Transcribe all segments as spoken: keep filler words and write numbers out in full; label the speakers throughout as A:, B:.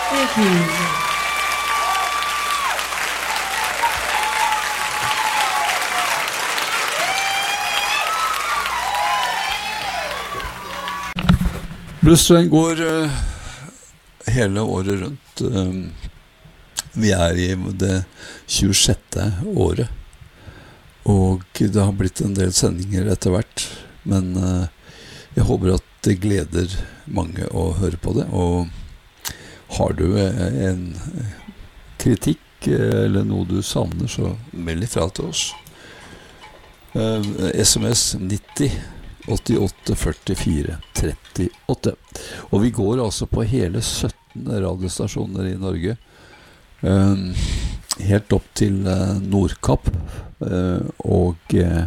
A: Thank you.
B: Blues Train går uh, hele året rundt. Um, vi er i det tjuesjette året, og det har blitt en del sendinger etter hvert, men uh, jeg håper at det gleder mange å høre på det, og har du uh, en kritikk uh, eller noe du savner, så meld ifra til oss. Uh, S M S nitti åttiåtte førtifire trettiåtte. Og vi går altså på hele sytten radiostasjoner i Norge, um, helt opp til uh, Nordkapp, uh, og uh,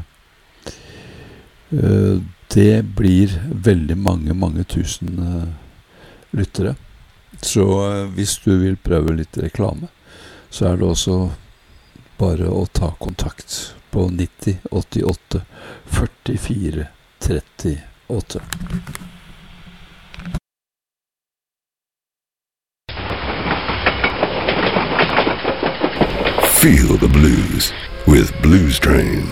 B: uh, det blir veldig mange, mange tusen uh, lyttere. Så uh, hvis du vil prøve litt reklame, så er det også bare å ta kontakt på nitti åttiåtte førtifire trettiåtte.
C: Feel the blues with Blues Train.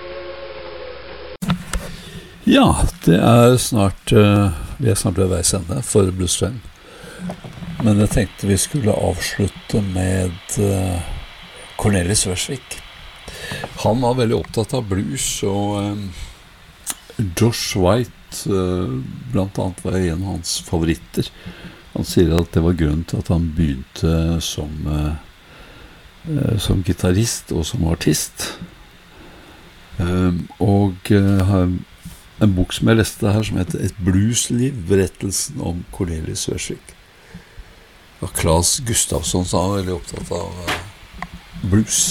B: Ja, det er snart uh, vi er snart ved veis ende for Blues Train. Men jeg tenkte vi skulle avslutte med uh, Cornelis Vreeswijk. Han var veldig opptatt av blues, og um, Josh White uh, blant annet var en av hans favoritter. Han sier at det var grunnen til at han begynte som, uh, uh, som gitarrist og som artist. Um, og uh, en bok som jeg leste her som heter Et bluesliv, berettelsen om Cornelis Vreeswijk. Og Claes Gustafsson var veldig opptatt av uh, blues.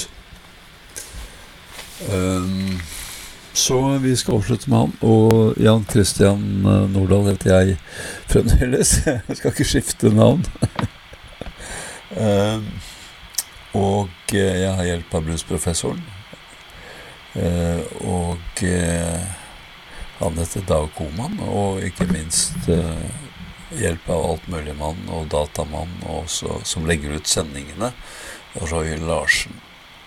B: Um, Så vi skal avslutte med han, og Jan Christian Nordahl heter jeg fremdeles. Jeg skal ikke skifte navn. um, og jeg har hjelp av bluesprofessoren. Uh, og uh, han heter Dag Koman, og ikke minst uh, hjelp av alt mulig mann og datamann, også, som legger ut sendingene, Roy Larsen.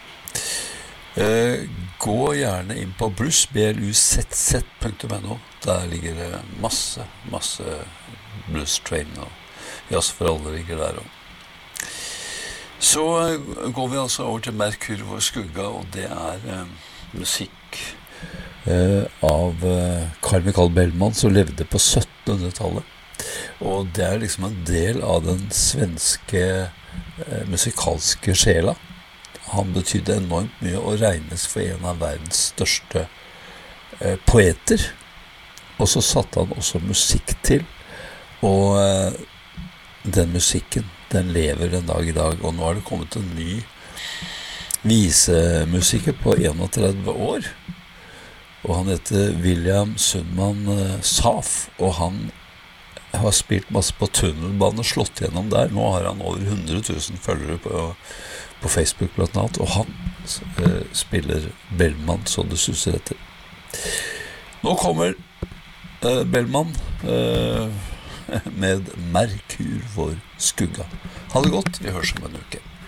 B: Uh, gå gjerne inn på blues, b l u z z punktum n o. Der ligger det masse, masse Blues Train, og Jazz for alle ligger der også. Så uh, går vi altså over til Merkur vår skugga, og det er uh, musikk uh, av uh, Carl Michael Bellman, som levde på syttenhundretallet. Og det er liksom en del av den svenske uh, musikalske sjela. Han betydde enormt mye og regnes for en av verdens største eh, poeter. Og så satte han også musikk til. Og eh, den musikken, den lever en dag i dag. Og nå har det kommet en ny visemusiker på trettien år. Og han heter William Sundman eh, Saf. Og han har spilt masse på tunnelbane, slått gjennom der. Nå har han over hundre tusen følgere på på Facebook blant annet, og han uh, spiller Bellman så det suser etter. Nå kommer uh, Bellman uh, med Merkur vår skugga. Ha det godt, vi høres om en uke.